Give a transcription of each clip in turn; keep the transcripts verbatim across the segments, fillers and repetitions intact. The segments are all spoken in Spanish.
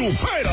Grupera.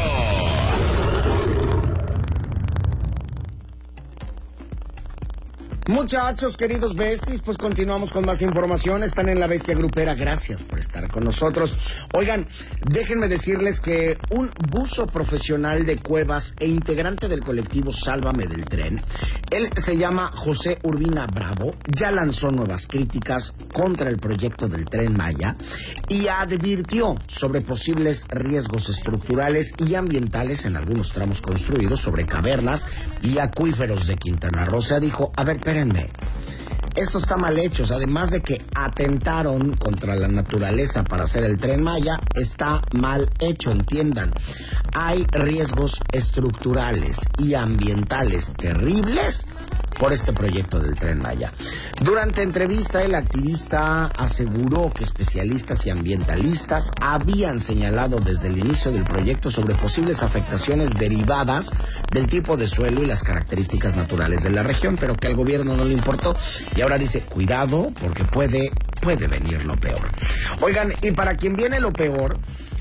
Muchachos, queridos besties, pues continuamos con más información. Están en La Bestia Grupera. Gracias por estar con nosotros. Oigan, déjenme decirles que un buzo profesional de cuevas e integrante del colectivo Sálvame del Tren, él se llama José Urbina Bravo, ya lanzó nuevas críticas contra el proyecto del Tren Maya y advirtió sobre posibles riesgos estructurales y ambientales en algunos tramos construidos sobre cavernas y acuíferos de Quintana Roo. O sea, dijo, a ver, espérenme, esto está mal hecho. Además de que atentaron contra la naturaleza para hacer el Tren Maya, está mal hecho, entiendan. Hay riesgos estructurales y ambientales terribles por este proyecto del Tren Maya. Durante entrevista, el activista aseguró que especialistas y ambientalistas habían señalado desde el inicio del proyecto sobre posibles afectaciones derivadas del tipo de suelo y las características naturales de la región, pero que al gobierno no le importó. Y ahora dice, cuidado, porque puede, puede venir lo peor. Oigan, y para quien viene lo peor,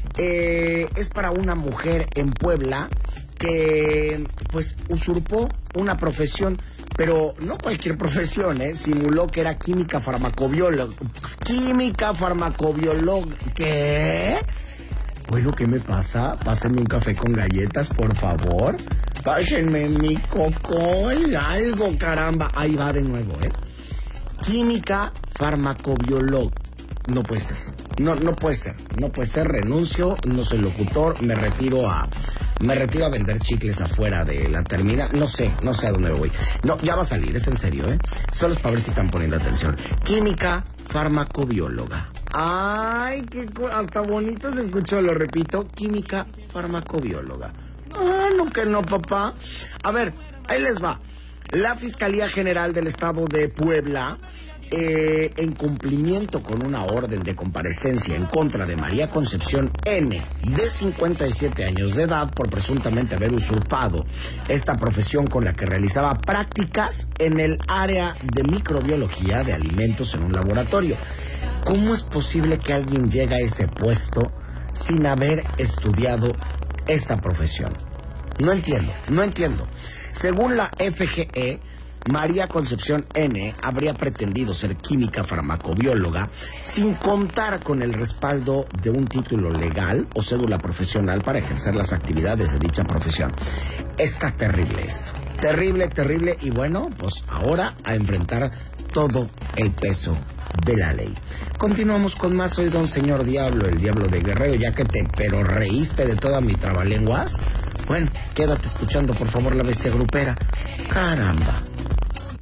eh, es para una mujer en Puebla que, pues, usurpó una profesión. Pero no cualquier profesión, ¿eh? Simuló que era química farmacobióloga. Química farmacobióloga. ¿Qué? Bueno, ¿qué me pasa? Pásenme un café con galletas, por favor. Pásenme mi cocol, algo, caramba. Ahí va de nuevo, ¿eh? Química farmacobióloga. No puede ser. No, no puede ser. No puede ser. Renuncio, no soy locutor, me retiro a... Me retiro a vender chicles afuera de la terminal. No sé, no sé a dónde voy. No, ya va a salir, es en serio, ¿eh? Solo es para ver si están poniendo atención. Química farmacobióloga. Ay, qué co- hasta bonito se escuchó, lo repito. Química farmacobióloga. Ah, no que no, papá. A ver, ahí les va. La Fiscalía General del Estado de Puebla, Eh, en cumplimiento con una orden de comparecencia en contra de María Concepción N., de cincuenta y siete años de edad, por presuntamente haber usurpado esta profesión con la que realizaba prácticas en el área de microbiología de alimentos en un laboratorio. ¿Cómo es posible que alguien llegue a ese puesto sin haber estudiado esa profesión? No entiendo, no entiendo. Según la F G E, María Concepción N. habría pretendido ser química farmacobióloga sin contar con el respaldo de un título legal o cédula profesional para ejercer las actividades de dicha profesión. Está terrible esto. Terrible, terrible. Y bueno, pues ahora a enfrentar todo el peso de la ley. Continuamos con más. Soy Don Señor Diablo, el Diablo de Guerrero, ya que te pero reíste de toda mi trabalenguas. Bueno, quédate escuchando, por favor, La Bestia Grupera. Caramba.